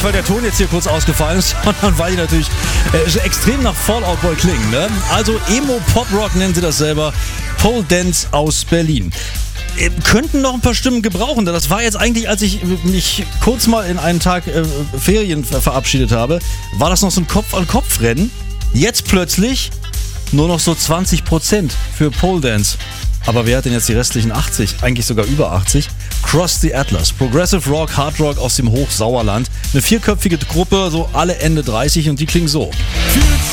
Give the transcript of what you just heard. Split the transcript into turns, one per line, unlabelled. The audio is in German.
weil der Ton jetzt hier kurz ausgefallen ist, sondern weil die natürlich extrem nach Fall Out Boy klingen. Ne? Also Emo-Pop-Rock nennen sie das selber. Pole Dance aus Berlin. Könnten noch ein paar Stimmen gebrauchen. Das war jetzt eigentlich, als ich mich kurz mal in einen Tag Ferien verabschiedet habe, war das noch so ein Kopf-an-Kopf-Rennen. Jetzt plötzlich nur noch so 20% für Pole Dance. Aber wer hat denn jetzt die restlichen 80? Eigentlich sogar über 80. Cross the Atlas. Progressive Rock, Hard Rock aus dem Hochsauerland. Eine 4-köpfige Gruppe, so alle Ende 30 und die klingen so.